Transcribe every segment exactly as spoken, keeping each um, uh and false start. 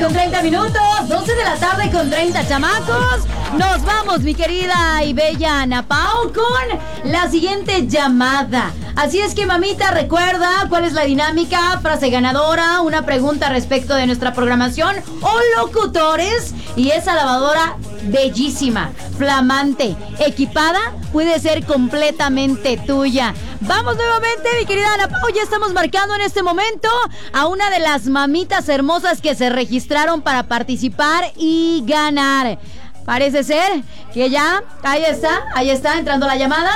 con treinta minutos, doce de la tarde con treinta chamacos. Nos vamos, mi querida y bella Ana Pao, con la siguiente llamada. Así es que, mamita, recuerda cuál es la dinámica, frase ganadora, una pregunta respecto de nuestra programación o locutores. Y esa lavadora bellísima, flamante, equipada, puede ser completamente tuya. Vamos nuevamente, mi querida Ana Pao, ya estamos marcando en este momento a una de las mamitas hermosas que se registraron para participar y ganar. Parece ser que ya, ahí está, ahí está, entrando la llamada.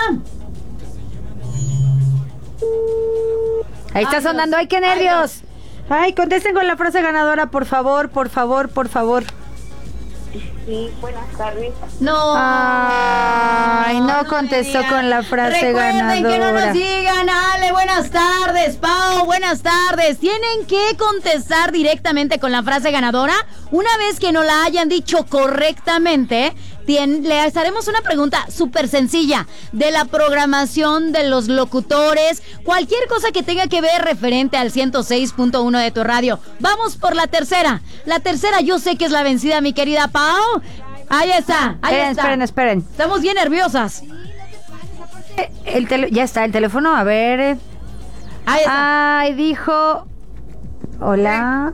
Ahí está sonando, ¡ay, qué nervios! Ay, contesten con la frase ganadora, por favor, por favor, por favor. Sí, buenas tardes. No. Ay, no, no contestó con la frase Recuerden ganadora. Recuerden que no nos digan, Ale, buenas tardes, Pau, buenas tardes. Tienen que contestar directamente con la frase ganadora. Una vez que no la hayan dicho correctamente, tien, le haremos una pregunta súper sencilla de la programación de los locutores, cualquier cosa que tenga que ver referente al ciento seis punto uno de tu radio. Vamos por la tercera. La tercera yo sé que es la vencida, mi querida Pau. Ahí está, ahí esperen, está. Esperen, esperen. Estamos bien nerviosas. El tele, ya está el teléfono, a ver. Ahí está. Ay, dijo. Hola.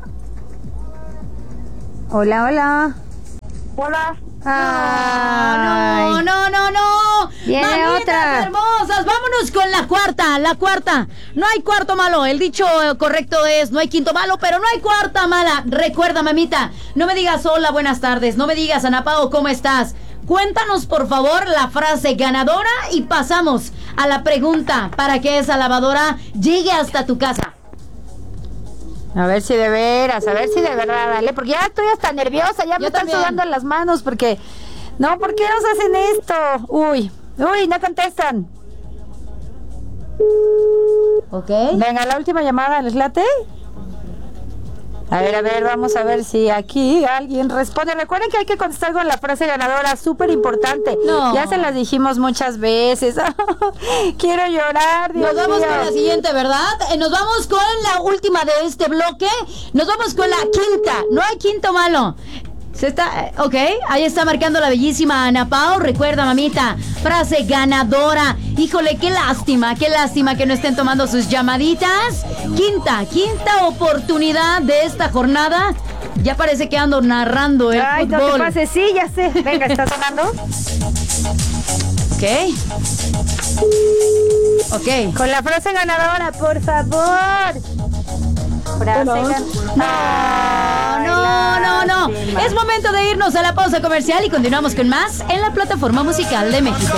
Hola, hola. Hola. Ay. No, no, no, no. Viene Manitas otra. hermosas, vámonos con la cuarta, la cuarta. No hay cuarto malo, el dicho correcto es no hay quinto malo, pero no hay cuarta mala. Recuerda, mamita, no me digas hola, buenas tardes, no me digas Ana Pao, ¿cómo estás? Cuéntanos, por favor, la frase ganadora y pasamos a la pregunta para que esa lavadora llegue hasta tu casa. A ver si de veras, a ver si de verdad, dale, porque ya estoy hasta nerviosa, ya me Yo están también. sudando las manos, porque... No, ¿por qué nos hacen esto? Uy, uy, no contestan. ¿Ok? Venga, la última llamada, ¿les late? A ver, a ver, vamos a ver si aquí alguien responde. Recuerden que hay que contestar con la frase ganadora, súper importante. No. Ya se las dijimos muchas veces. Quiero llorar, Dios Nos vamos mío. con la siguiente, ¿verdad? Eh, nos vamos con la última de este bloque. Nos vamos con la quinta. No hay quinto malo. Se está, eh, ok, ahí está marcando la bellísima Ana Pao. Recuerda, mamita, frase ganadora. Híjole, qué lástima, qué lástima que no estén tomando sus llamaditas. Quinta, quinta oportunidad de esta jornada. Ya parece que ando narrando el Ay, fútbol. no te pases, sí, ya sé. Venga, ¿está sonando? Ok. Ok. Con la frase ganadora, por favor. Frase ganadora. No, no, no, no. Es momento de irnos a la pausa comercial y continuamos con más en la plataforma musical de México.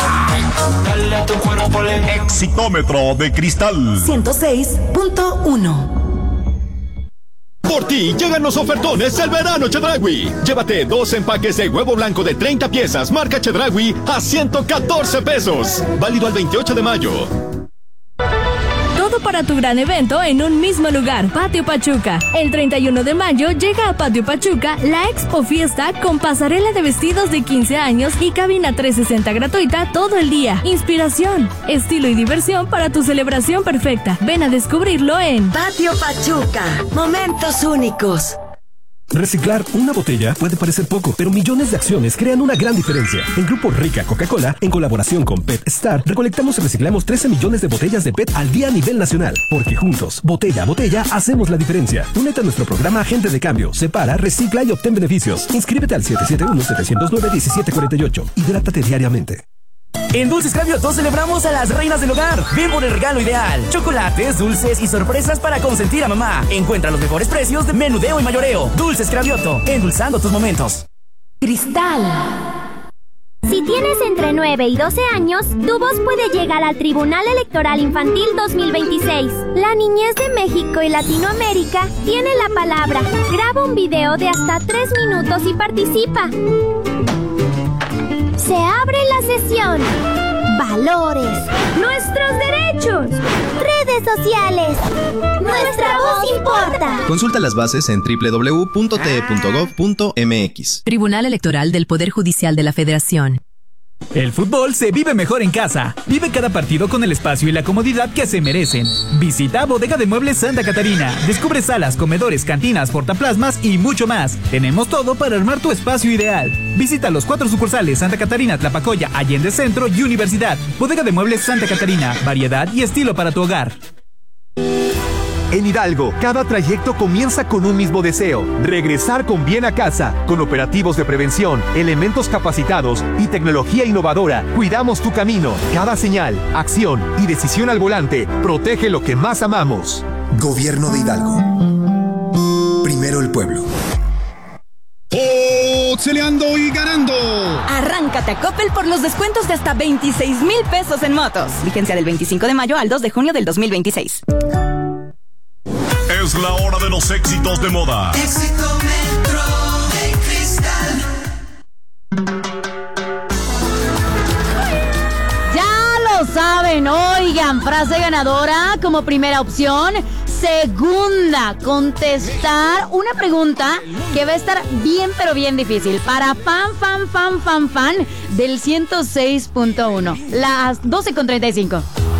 Exitómetro de cristal ciento seis punto uno. Por ti llegan los ofertones del verano Chedraui. Llévate dos empaques de huevo blanco de treinta piezas marca Chedraui a ciento catorce pesos. Válido al veintiocho de mayo. Todo para tu gran evento en un mismo lugar, Patio Pachuca. El treinta y uno de mayo llega a Patio Pachuca la Expo Fiesta con pasarela de vestidos de quince años y cabina trescientos sesenta gratuita todo el día. Inspiración, estilo y diversión para tu celebración perfecta. Ven a descubrirlo en Patio Pachuca. Momentos únicos. Reciclar una botella puede parecer poco, pero millones de acciones crean una gran diferencia. En Grupo Rica Coca-Cola, en colaboración con Pet Star, recolectamos y reciclamos trece millones de botellas de P E T al día a nivel nacional. Porque juntos, botella a botella, hacemos la diferencia. Únete a nuestro programa Agente de Cambio. Separa, recicla y obtén beneficios. Inscríbete al siete siete uno, siete cero nueve, uno siete cuatro ocho. Hidrátate diariamente. En Dulces Cravioto celebramos a las reinas del hogar. Ven por el regalo ideal. Chocolates, dulces y sorpresas para consentir a mamá. Encuentra los mejores precios de menudeo y mayoreo. Dulces Cravioto, endulzando tus momentos. Cristal. Si tienes entre nueve y doce años, tu voz puede llegar al Tribunal Electoral Infantil dos mil veintiséis. La niñez de México y Latinoamérica tiene la palabra. Graba un video de hasta tres minutos y participa. Se abre la sesión. Valores. Nuestros derechos. Redes sociales. Nuestra voz importa. Consulta las bases en doble u doble u doble u punto t e punto gov punto m x. Tribunal Electoral del Poder Judicial de la Federación. El fútbol se vive mejor en casa. Vive cada partido con el espacio y la comodidad que se merecen. Visita Bodega de Muebles Santa Catarina. Descubre salas, comedores, cantinas, portaplasmas y mucho más. Tenemos todo para armar tu espacio ideal. Visita los cuatro sucursales Santa Catarina, Tlapacoya, Allende Centro y Universidad. Bodega de Muebles Santa Catarina. Variedad y estilo para tu hogar. En Hidalgo, cada trayecto comienza con un mismo deseo: regresar con bien a casa. Con operativos de prevención, elementos capacitados y tecnología innovadora, cuidamos tu camino. Cada señal, acción y decisión al volante protege lo que más amamos. Gobierno de Hidalgo. Primero el pueblo. Oxeleando y ganando. Arráncate a Coppel por los descuentos de hasta veintiséis mil pesos en motos. Vigencia del veinticinco de mayo al dos de junio del dos mil veintiséis. Es la hora de los éxitos de moda. Éxitometro de Cristal. Ya lo saben, oigan, frase ganadora como primera opción. Segunda, contestar una pregunta que va a estar bien pero bien difícil para fan, fan, fan, fan, fan del ciento seis punto uno. Las doce con treinta y cinco.